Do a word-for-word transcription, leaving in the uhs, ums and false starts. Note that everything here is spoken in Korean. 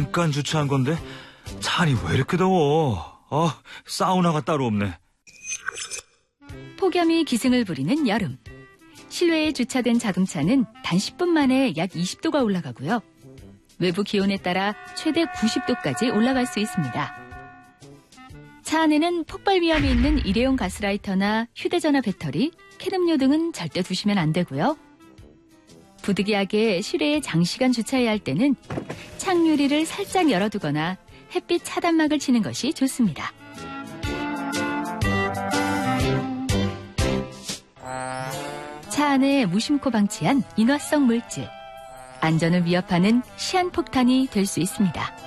잠깐 주차한 건데 차 안이 왜 이렇게 더워? 아, 사우나가 따로 없네. 폭염이 기승을 부리는 여름. 실외에 주차된 자동차는 단 십 분 만에 약 이십 도가 올라가고요. 외부 기온에 따라 최대 구십 도까지 올라갈 수 있습니다. 차 안에는 폭발 위험이 있는 일회용 가스라이터나 휴대전화 배터리, 캐름류 등은 절대 두시면 안 되고요. 부득이하게 실외에 장시간 주차해야 할 때는 창유리를 살짝 열어두거나 햇빛 차단막을 치는 것이 좋습니다. 차 안에 무심코 방치한 인화성 물질, 안전을 위협하는 시한폭탄이 될 수 있습니다.